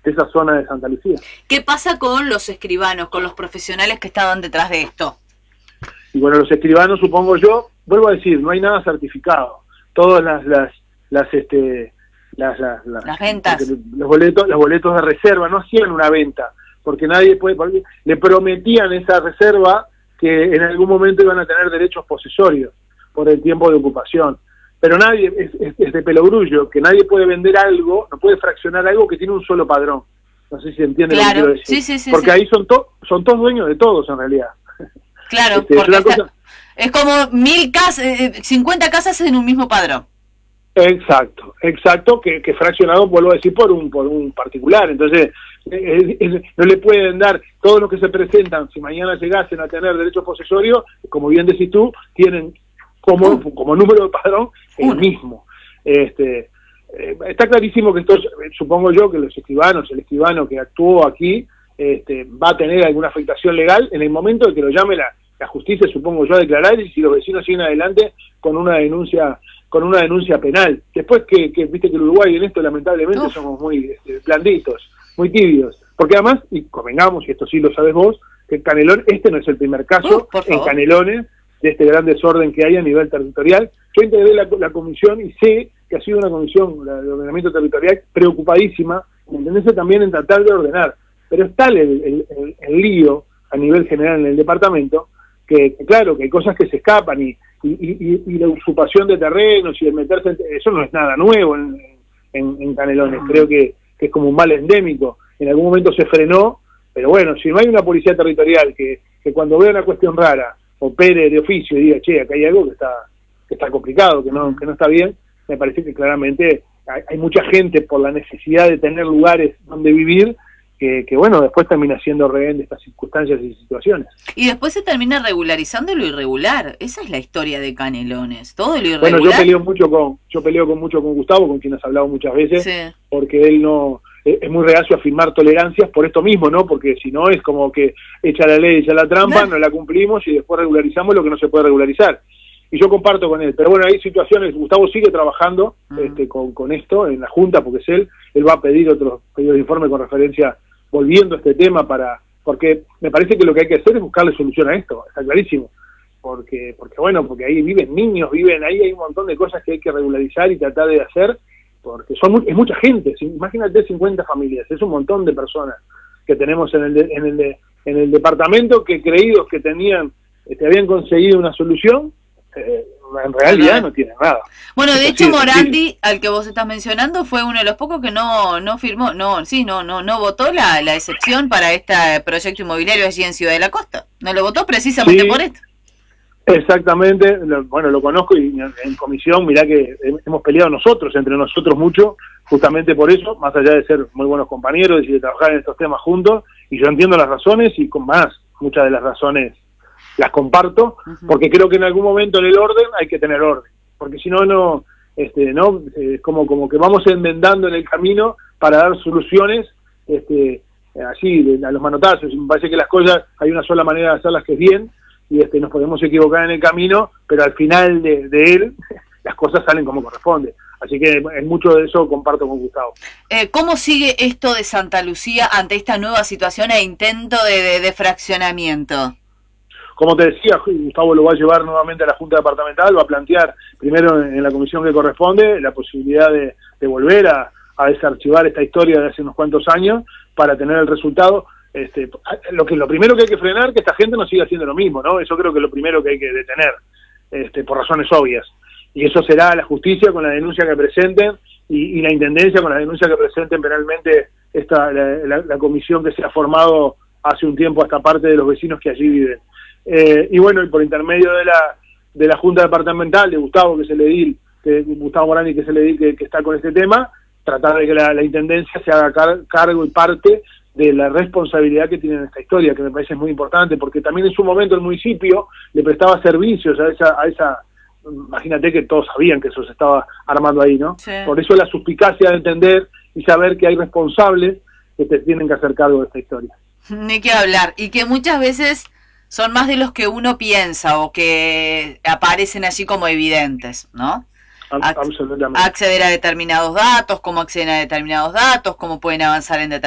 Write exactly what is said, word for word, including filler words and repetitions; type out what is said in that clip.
de esa zona de Santa Lucía. ¿Qué pasa con los escribanos, con los profesionales que estaban detrás de esto? Y bueno, los escribanos, supongo yo, vuelvo a decir, no hay nada certificado. Todas las las las este las las, las, las ventas, los boletos, los boletos de reserva no hacían una venta, porque nadie puede, porque le prometían esa reserva que en algún momento iban a tener derechos posesorios por el tiempo de ocupación. Pero nadie, es, es, es de pelogrullo, que nadie puede vender algo, no puede fraccionar algo que tiene un solo padrón. No sé si entiende claro. lo que quiero decir. Sí, sí, sí, porque sí. ahí son, to, son todos dueños de todos, en realidad. Claro, este, porque es, está, cosa... es como mil casas, eh, cincuenta casas en un mismo padrón. Exacto, exacto, que, que fraccionado, vuelvo a decir, por un por un particular. Entonces, es, es, no le pueden dar todos los que se presentan, si mañana llegasen a tener derechos posesorios, como bien decís tú, tienen como, uh. como número de padrón el uh. mismo. Este, eh, está clarísimo que esto, supongo yo, que los escribanos, el escribano que actuó aquí, este, va a tener alguna afectación legal en el momento de que lo llame la, la justicia, supongo yo, a declarar, y si los vecinos siguen adelante con una denuncia con una denuncia penal. Después que, que viste que el Uruguay en esto lamentablemente Uf. somos muy este, blanditos, muy tibios, porque además, y convengamos, y esto sí lo sabes vos, que Canelón, este no es el primer caso Uf, en Canelones de este gran desorden que hay a nivel territorial. Yo integré la, la comisión y sé que ha sido una comisión de ordenamiento territorial preocupadísima, ¿entendés? También en tratar de ordenar, pero es tal el, el, el, el lío a nivel general en el departamento, que, que claro, que hay cosas que se escapan y Y, y, y la usurpación de terrenos y el meterse, en, eso no es nada nuevo en, en, en Canelones, creo que, que es como un mal endémico. En algún momento se frenó, pero bueno, si no hay una policía territorial que, que cuando vea una cuestión rara opere de oficio y diga, che, acá hay algo que está que está complicado, que no que no está bien, me parece que claramente hay, hay mucha gente por la necesidad de tener lugares donde vivir Que, que bueno, después termina siendo rehén de estas circunstancias y situaciones. Y después se termina regularizando lo irregular. Esa es la historia de Canelones, todo lo irregular. Bueno, yo peleo mucho con yo peleo con mucho con Gustavo, con quien has hablado muchas veces, sí. porque él no es, es muy reacio a firmar tolerancias por esto mismo, ¿no? Porque si no es como que echa la ley, echa la trampa, no, no la cumplimos y después regularizamos lo que no se puede regularizar. Y yo comparto con él, pero bueno, hay situaciones, Gustavo sigue trabajando uh-huh. este, con, con esto en la Junta, porque es él, él va a pedir otros pedidos de informe con referencia volviendo a este tema para, porque me parece que lo que hay que hacer es buscarle solución a esto, está clarísimo, porque, porque bueno, porque ahí viven niños, viven, ahí hay un montón de cosas que hay que regularizar y tratar de hacer, porque son es mucha gente, imagínate cincuenta familias, es un montón de personas que tenemos en el de, en el de, en el departamento que creídos que tenían, que habían conseguido una solución, eh, en realidad no tiene nada. Bueno, de hecho Morandi, al que vos estás mencionando, fue uno de los pocos que no no firmó, no, sí, no no no votó la, la excepción para este proyecto inmobiliario allí en Ciudad de la Costa. No lo votó precisamente sí, por esto. Exactamente, lo, bueno, lo conozco y en, en comisión, mirá que hemos peleado nosotros, entre nosotros mucho, justamente por eso, más allá de ser muy buenos compañeros y de trabajar en estos temas juntos, y yo entiendo las razones y con más, muchas de las razones las comparto, uh-huh. porque creo que en algún momento en el orden hay que tener orden, porque si no, no, este, no, es eh, como, como que vamos enmendando en el camino para dar soluciones, este, así, de, a los manotazos, y me parece que las cosas, hay una sola manera de hacerlas que es bien, y este, nos podemos equivocar en el camino, pero al final de, de él, las cosas salen como corresponde. Así que en mucho de eso comparto con Gustavo. Eh, ¿Cómo sigue esto de Santa Lucía ante esta nueva situación e intento de, de, de fraccionamiento? Como te decía, Gustavo lo va a llevar nuevamente a la Junta Departamental, va a plantear primero en la comisión que corresponde la posibilidad de, de volver a, a desarchivar esta historia de hace unos cuantos años para tener el resultado. Este, lo que lo primero que hay que frenar que esta gente no siga haciendo lo mismo, ¿no? Eso creo que es lo primero que hay que detener, este, por razones obvias. Y eso será la justicia con la denuncia que presenten y, y la intendencia con la denuncia que presenten penalmente esta la, la, la comisión que se ha formado hace un tiempo a esta parte de los vecinos que allí viven. Eh, y bueno, y por intermedio de la de la Junta Departamental, de Gustavo, que es el edil, que, Gustavo Morandi, que es el edil que, que está con este tema, tratar de que la, la Intendencia se haga car cargo y parte de la responsabilidad que tiene en esta historia, que me parece muy importante, porque también en su momento el municipio le prestaba servicios a esa, a esa imagínate que todos sabían que eso se estaba armando ahí, ¿no? Sí. Por eso la suspicacia de entender y saber que hay responsables que te tienen que hacer cargo de esta historia. Ni que hablar, y que muchas veces son más de los que uno piensa o que aparecen allí como evidentes, ¿no? Absolutamente. Acceder a determinados datos, cómo acceden a determinados datos, cómo pueden avanzar en determinados